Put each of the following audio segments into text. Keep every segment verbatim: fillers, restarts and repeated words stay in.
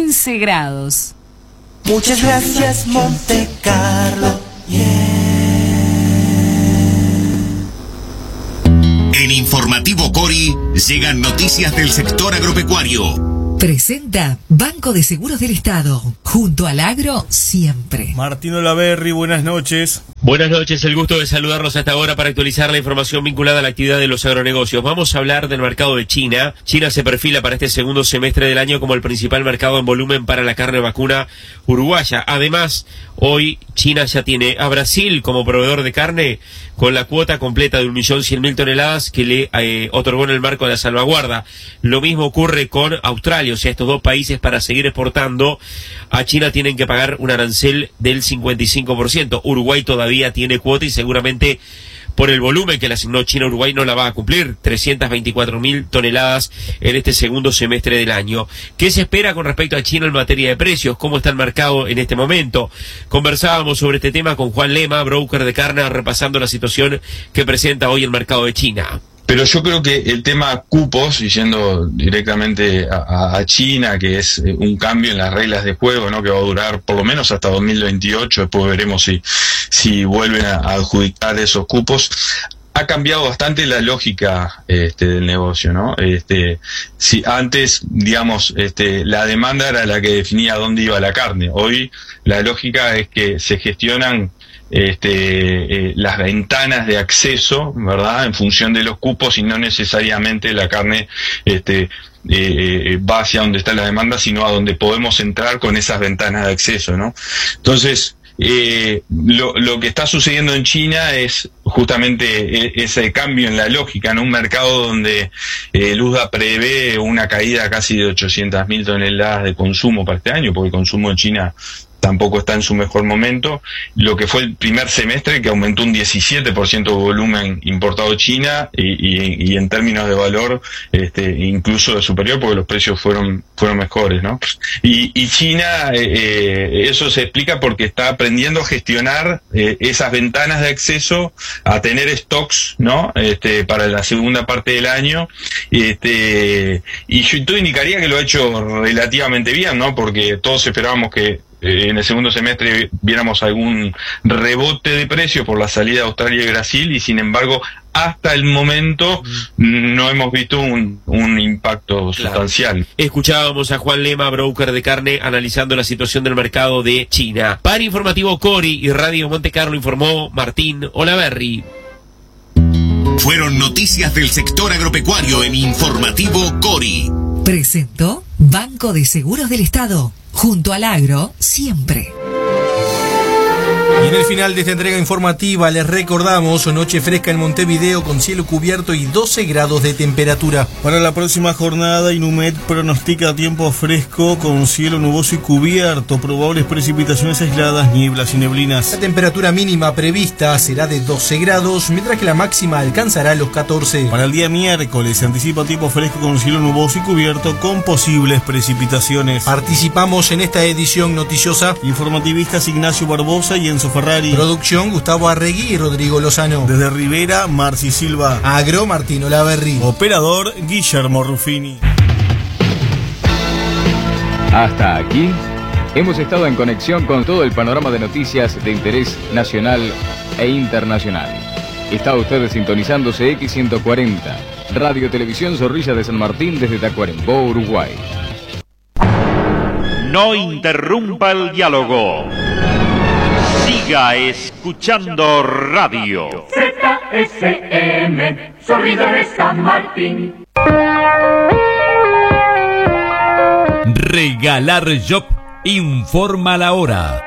quince grados. Muchas gracias, Monte Carlo. Yeah. En Informativo Cori llegan noticias del sector agropecuario. Presenta Banco de Seguros del Estado, junto al agro siempre. Martín Olaverri, buenas noches. Buenas noches, el gusto de saludarlos hasta ahora para actualizar la información vinculada a la actividad de los agronegocios. Vamos a hablar del mercado de China. China se perfila para este segundo semestre del año como el principal mercado en volumen para la carne vacuna uruguaya. Además, hoy China ya tiene a Brasil como proveedor de carne con la cuota completa de un millón cien mil toneladas que le eh, otorgó en el marco de la salvaguarda. Lo mismo ocurre con Australia, o sea, estos dos países para seguir exportando a China tienen que pagar un arancel del cincuenta y cinco por ciento. Uruguay todavía tiene cuota y seguramente por el volumen que le asignó China a Uruguay no la va a cumplir, trescientas veinticuatro mil toneladas en este segundo semestre del año. ¿Qué se espera con respecto a China en materia de precios? ¿Cómo está el mercado en este momento? Conversábamos sobre este tema con Juan Lema, broker de carne, repasando la situación que presenta hoy el mercado de China. Pero yo creo que el tema cupos, y yendo directamente a, a China, que es un cambio en las reglas de juego, ¿no?, que va a durar por lo menos hasta dos mil veintiocho, después veremos si, si vuelven a, a adjudicar esos cupos, ha cambiado bastante la lógica este, del negocio, ¿no? Este, si antes, digamos, este, la demanda era la que definía dónde iba la carne. Hoy la lógica es que se gestionan Este, eh, las ventanas de acceso, ¿verdad?, en función de los cupos y no necesariamente la carne este, eh, va hacia donde está la demanda, sino a donde podemos entrar con esas ventanas de acceso, ¿no? Entonces, eh, lo, lo que está sucediendo en China es justamente ese cambio en la lógica, en un mercado donde eh, el U S D A prevé una caída casi de ochocientas mil toneladas de consumo para este año, porque el consumo en China tampoco está en su mejor momento. Lo que fue el primer semestre, que aumentó un diecisiete por ciento de volumen importado de China y, y, y en términos de valor este, incluso superior, porque los precios fueron fueron mejores, ¿no? Y, y China, eh, eso se explica porque está aprendiendo a gestionar eh, esas ventanas de acceso, a tener stocks, ¿no?, este, para la segunda parte del año. Este, y yo todo indicaría que lo ha hecho relativamente bien, ¿no?, porque todos esperábamos que en el segundo semestre viéramos algún rebote de precios por la salida de Australia y Brasil, y sin embargo hasta el momento no hemos visto un, un impacto sustancial. Claro. Escuchábamos a Juan Lema, broker de carne, analizando la situación del mercado de China. Para Informativo Cori y Radio Monte Carlo informó Martín Olaverri. Fueron noticias del sector agropecuario en Informativo Cori. Presentó Banco de Seguros del Estado, junto al agro siempre. Y en el final de esta entrega informativa les recordamos noche fresca en Montevideo con cielo cubierto y doce grados de temperatura. Para la próxima jornada, Inumet pronostica tiempo fresco con cielo nuboso y cubierto, probables precipitaciones aisladas, nieblas y neblinas. La temperatura mínima prevista será de doce grados, mientras que la máxima alcanzará los catorce. Para el día miércoles se anticipa tiempo fresco con cielo nuboso y cubierto con posibles precipitaciones. Participamos en esta edición noticiosa informativistas Ignacio Barbosa y Enzo Ferrari. Producción Gustavo Arregui y Rodrigo Lozano. Desde Rivera, Marci Silva. Agro, Martín Olaverri. Operador, Guillermo Ruffini. Hasta aquí hemos estado en conexión con todo el panorama de noticias de interés nacional e internacional. Está usted sintonizándose X ciento cuarenta, Radio Televisión Zorrilla de San Martín desde Tacuarembó, Uruguay. No interrumpa el diálogo. Siga escuchando radio. Z S M, Zorrilla de San Martín. Regalar Shop informa la hora.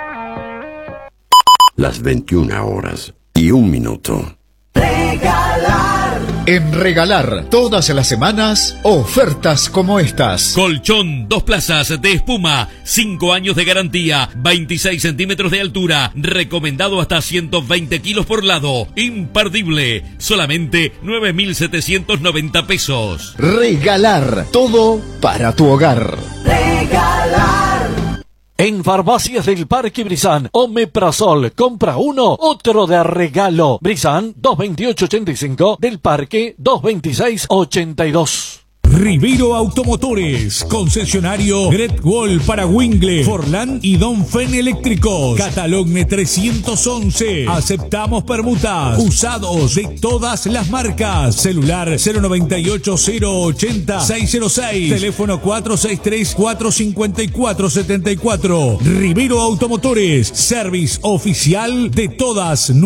Las veintiuna horas y un minuto. Regalar. En Regalar, todas las semanas, ofertas como estas. Colchón, dos plazas de espuma, cinco años de garantía, veintiséis centímetros de altura, recomendado hasta ciento veinte kilos por lado, imperdible, solamente nueve mil setecientos noventa pesos. Regalar, todo para tu hogar. Regalar. En Farmacias del Parque Brizán, Omeprazol, compra uno, otro de regalo. Brizán, dos veintiocho ochenta y cinco, del Parque, dos veintiséis ochenta y dos. Rivero Automotores, concesionario Great Wall para Wingle, Forlán y Donfen Eléctricos. Catalogne trescientos once. Aceptamos permutas. Usados de todas las marcas. Celular cero noventa y ocho, cero ochenta, seiscientos seis. Teléfono cuatro seis tres, cuatro cinco cuatro, siete cuatro. Rivero Automotores, service oficial de todas